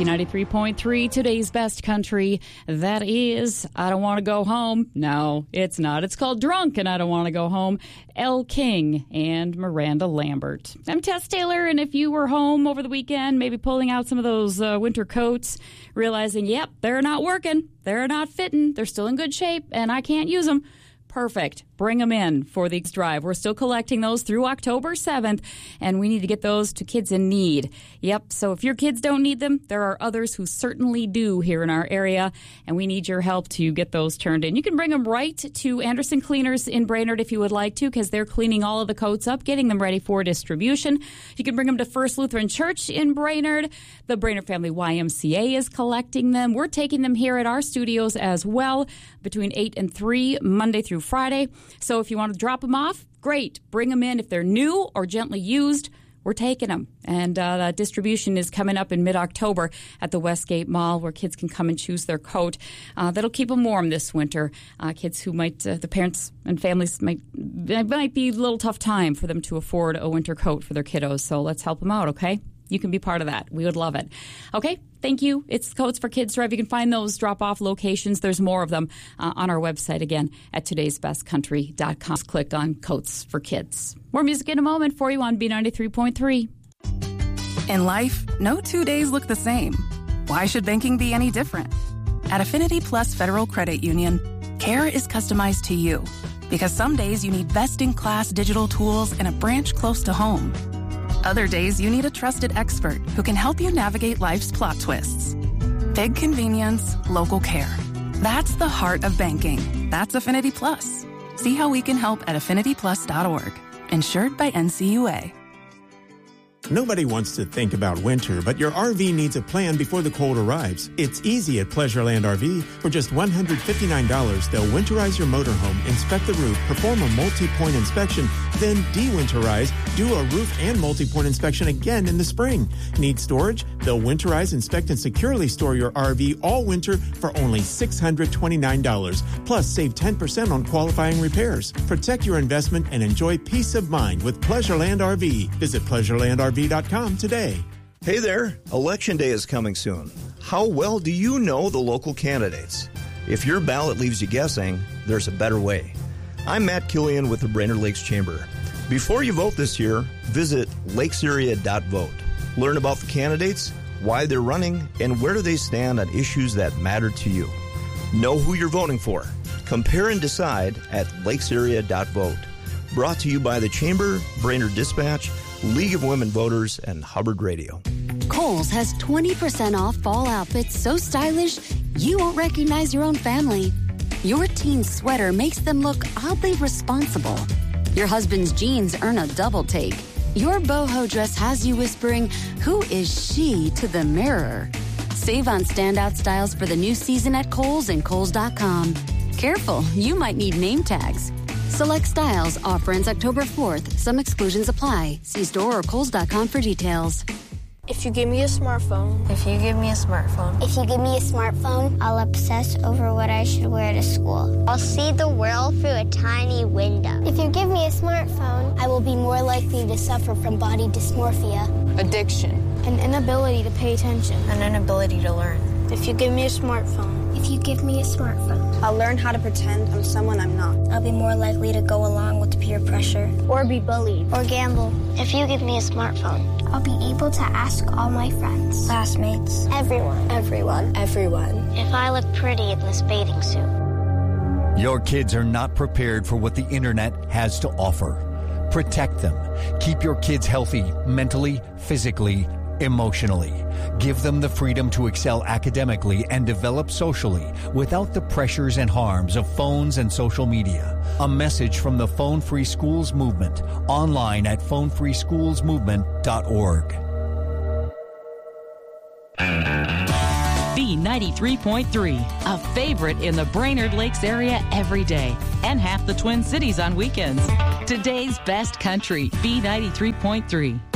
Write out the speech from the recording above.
B93.3, today's best country. That is, I Don't Want to Go Home. No, it's not. It's called Drunk and I Don't Want to Go Home. Elle King and Miranda Lambert. I'm Tess Taylor, and if you were home over the weekend, maybe pulling out some of those winter coats, realizing, yep, they're not working, they're not fitting, they're still in good shape, and I can't use them. Perfect. Bring them in for the drive. We're still collecting those through October 7th, and we need to get those to kids in need. Yep, so if your kids don't need them, there are others who certainly do here in our area, and we need your help to get those turned in. You can bring them right to Anderson Cleaners in Brainerd if you would like to, because they're cleaning all of the coats up, getting them ready for distribution. You can bring them to First Lutheran Church in Brainerd. The Brainerd Family YMCA is collecting them. We're taking them here at our studios as well, between 8 and 3, Monday through Friday. So if you want to drop them off, great. Bring them in. If they're new or gently used, we're taking them. And that distribution is coming up in mid-October at the Westgate Mall, where kids can come and choose their coat. That'll keep them warm this winter. Kids who might, the parents and families it might be a little tough time for them to afford a winter coat for their kiddos. So let's help them out, okay? You can be part of that. We would love it. Okay, thank you. It's Coats for Kids Drive. You can find those drop-off locations. There's more of them on our website, again, at today'sbestcountry.com. Just click on Coats for Kids. More music in a moment for you on B93.3. In life, no 2 days look the same. Why should banking be any different? At Affinity Plus Federal Credit Union, care is customized to you. Because some days you need best-in-class digital tools and a branch close to home. Other days, you need a trusted expert who can help you navigate life's plot twists. Big convenience, local care. That's the heart of banking. That's Affinity Plus. See how we can help at affinityplus.org. Insured by NCUA. Nobody wants to think about winter, but your RV needs a plan before the cold arrives. It's easy at Pleasureland RV. For just $159, they'll winterize your motorhome, inspect the roof, perform a multi-point inspection, then de-winterize, do a roof and multi-point inspection again in the spring. Need storage? They'll winterize, inspect, and securely store your RV all winter for only $629. Plus, save 10% on qualifying repairs. Protect your investment and enjoy peace of mind with Pleasureland RV. Visit PleasurelandRV.com today. Hey there, Election Day is coming soon. How well do you know the local candidates? If your ballot leaves you guessing, there's a better way. I'm Matt Killian with the Brainerd Lakes Chamber. Before you vote this year, visit lakesarea.vote. Learn about the candidates, why they're running, and where do they stand on issues that matter to you. Know who you're voting for. Compare and decide at lakesarea.vote. Brought to you by the Chamber, Brainerd Dispatch, League of Women Voters, and Hubbard Radio. Kohl's has 20% off fall outfits so stylish you won't recognize your own family. Your teen's sweater makes them look oddly responsible. Your husband's jeans earn a double take. Your boho dress has you whispering, "Who is she?" to the mirror. Save on standout styles for the new season at Kohl's and Kohl's.com. Careful, you might need name tags. Select styles. Offer ends October 4th. Some exclusions apply. See store or Kohl's.com for details. If you give me a smartphone. If you give me a smartphone. If you give me a smartphone, I'll obsess over what I should wear to school. I'll see the world through a tiny window. If you give me a smartphone, I will be more likely to suffer from body dysmorphia. Addiction. An inability to pay attention. An inability to learn. If you give me a smartphone. If you give me a smartphone, I'll learn how to pretend I'm someone I'm not. I'll be more likely to go along with peer pressure. Or be bullied. Or gamble. If you give me a smartphone, I'll be able to ask all my friends, classmates, everyone. If I look pretty in this bathing suit. Your kids are not prepared for what the internet has to offer. Protect them. Keep your kids healthy mentally, physically, emotionally. Give them the freedom to excel academically and develop socially without the pressures and harms of phones and social media. A message from the Phone Free Schools Movement, online at phonefreeschoolsmovement.org. B93.3, a favorite in the Brainerd Lakes area every day and half the Twin Cities on weekends. Today's best country, B93.3.